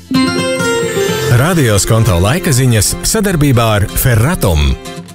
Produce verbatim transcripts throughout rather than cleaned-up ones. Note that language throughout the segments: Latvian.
Radio Skonto laika ziņas sadarbībā ar Ferratum.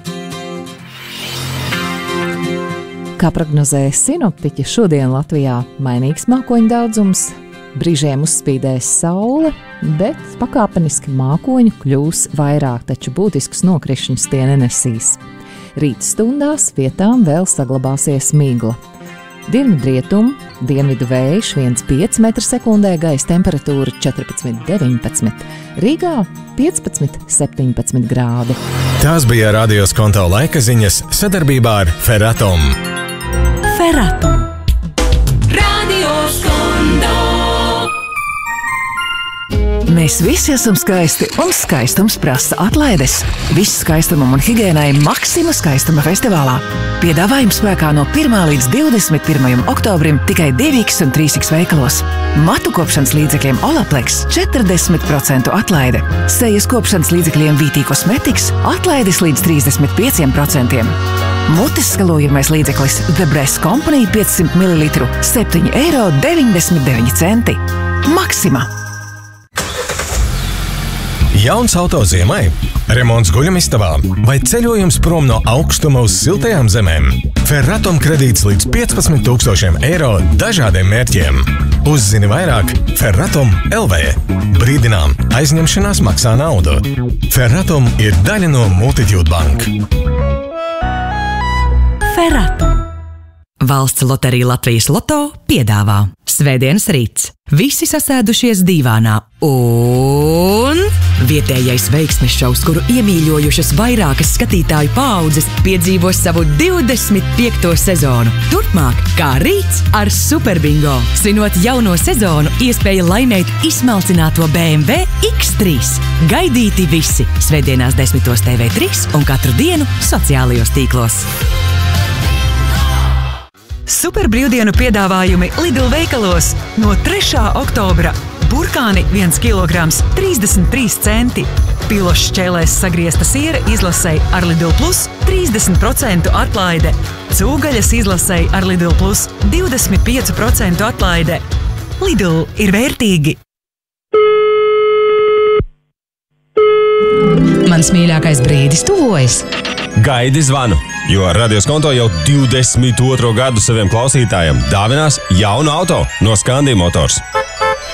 Kā prognozēja sinoptiķi, šodien Latvijā mainīgs mākoņu daudzums, brīžiem uzspīdēs saule, bet pakāpeniski mākoņu kļūs vairāk, taču būtisks nokrišņus tie nenesīs. Rīta stundās vietām vēl saglabāsies migla. Dienvidrietumu, dienvidu vējš viens komats pieci metri sekundē, gaisa temperatūra četrpadsmit deviņpadsmit, Rīgā piecpadsmit septiņpadsmit grādi. Tās bija Radio Skonto laika ziņas sadarbībā ar Ferratum. Ferratum. Radio Skonto. Mēs visi esam skaisti, un skaistums prasa atlaides. Viss skaistumam un higiēnai Maxima skaistuma festivālā. Piedāvājums spēkā no pirmā līdz divdesmit pirmajam oktobrim tikai divi iks un trīs iks veikalos. Matu kopšanas līdzekļiem Olaplex četrdesmit procentu atlaide. Sejas kopšanas līdzekļiem Vītī Kosmetiks atlaides līdz trīsdesmit pieciem procentiem. Mutes skalojamais līdzeklis The Breast Company piecsimt mililitru septiņi eiro deviņdesmit deviņi centi. Maxima! Jauns auto ziemai, remonts guļamistabā vai ceļojums prom no augstuma uz siltajām zemēm. Ferratum kredīts līdz piecpadsmit tūkstošiem eiro dažādiem mērķiem. Uzzini vairāk Ferratum L V. Brīdinām, aizņemšanās maksā naudu. Ferratum ir daļa no Multitude Bank. Ferratum. Valsts loterija Latvijas Loto piedāvā Svētdienas rīts. Visi sasēdušies dīvānā un vietējais veiksmes šovs, kuru iemīļojušas vairākas skatītāju paaudzes, piedzīvos savu divdesmit piekto sezonu. Turpmāk, kā rīts ar Superbingo. Svinot jauno sezonu, iespēja laimēt izsmalcināto B M W X trīs. Gaidīti visi Svētdienās desmitos T V trīs un katru dienu sociālajos tīklos. Superbrīvdienu piedāvājumi Lidl veikalos no trešā oktobra. Burkāni viens kilograms trīsdesmit trīs centi. Pilošs šķēlēs sagriezta siera izlasei ar Lidl Plus trīsdesmit procentu atlaide. Cūgaļas izlasei ar Lidl Plus divdesmit pieci procenti atlaide. Lidl ir vērtīgi. Mans mīļākais brīdis tuvojas. Gaidi zvanu, jo Radio Skonto jau divdesmit otro gadu saviem klausītājiem dāvinās jaunu auto no Scandi Motors.